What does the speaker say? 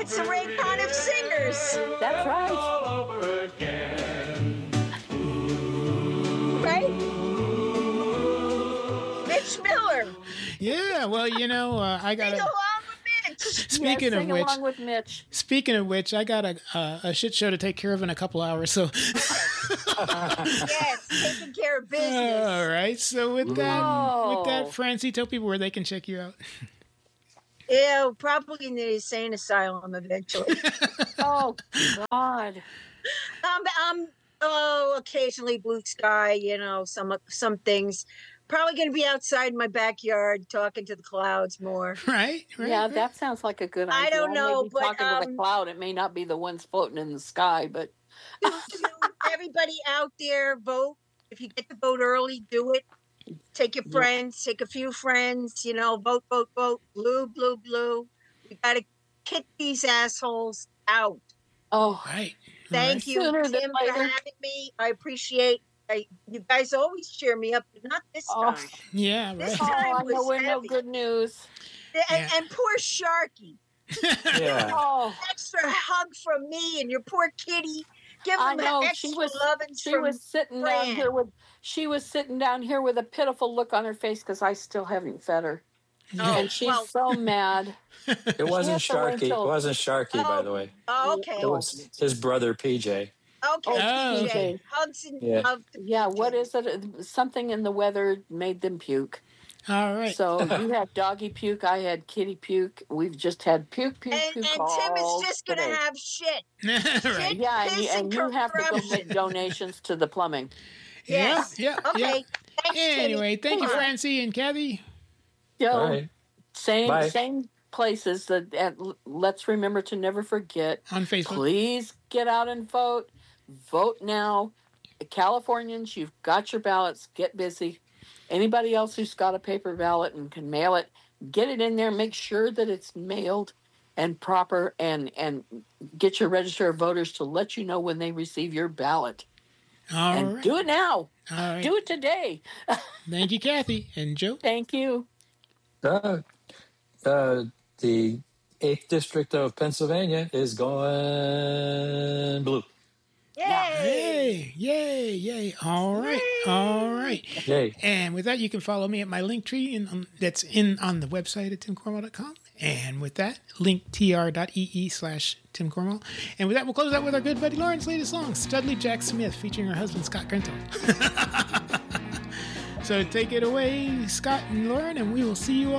It's the Raycon of singers. That's right. Right? Mitch Miller. Yeah, well, I got Sing to... along with Mitch. Speaking of Sing which, along with Mitch. I got a shit show to take care of in a couple hours. So, Yes, taking care of business. all right. So with that, Francie, tell people where they can check you out. Ew, probably in the insane asylum eventually. Oh, God. Occasionally blue sky, some things. Probably going to be outside my backyard talking to the clouds more. Right. Yeah, that sounds like a good idea. I don't know, but talking to the but cloud, it may not be the ones floating in the sky, but everybody out there, vote. If you get to vote early, do it. Take your friends, take a few friends, vote, vote, vote. Blue, blue, blue. We got to kick these assholes out. oh, Right. Thank you, Sooner than Tim, for later. having me. I appreciate you guys always cheer me up, but not this Oh. time. Yeah. This Right. time I know was we're no heavy. good news. And poor Sharky. Yeah. Oh, Extra hug from me and your poor kitty. Give I him know an extra loving she from was sitting down here with a pitiful look on her face because I still haven't fed her, and she's so mad. It wasn't She has to wait Sharky. It till- wasn't Sharky, by the way. Oh, okay. It was his brother, PJ. Okay, Oh, PJ. okay. Hugs and Yeah. love. to Yeah, PJ. what is it? Something in the weather made them puke. All right. So you had doggy puke, I had kitty puke. We've just had puke, puke, And puke. Tim all is just going to today. have shit. Right. Yeah, piss and you have to go corruption. make donations to the plumbing. Yes. Yeah. Okay. Yeah. Thanks, Anyway, Timmy. thank you, Francie and Kathy. So All right. Bye. same places. Let's remember to never forget. On Facebook. Please get out and vote. Vote now. Californians, you've got your ballots. Get busy. Anybody else who's got a paper ballot and can mail it, get it in there. Make sure that it's mailed and proper, and get your register of voters to let you know when they receive your ballot. All And right. do it now. All right. Do it today. Thank you, Kathy and Joe. Thank you. The 8th District of Pennsylvania is going blue. Yay. Yay. All right. Yay. And with that, you can follow me at my link tree that's on the website at timcornwall.com. And with that, linktr.ee/Tim Cornwall. And with that, we'll close out with our good buddy Lauren's latest song, Studley Jack Smith, featuring her husband, Scott Grinton. So take it away, Scott and Lauren, and we will see you all